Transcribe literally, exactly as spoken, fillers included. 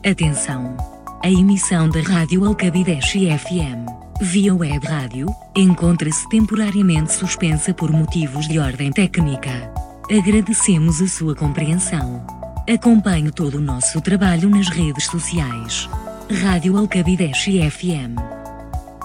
Atenção! A emissão da Rádio Alcabideche F M, via web rádio, encontra-se temporariamente suspensa por motivos de ordem técnica. Agradecemos a sua compreensão. Acompanhe todo o nosso trabalho nas redes sociais. Rádio Alcabideche F M.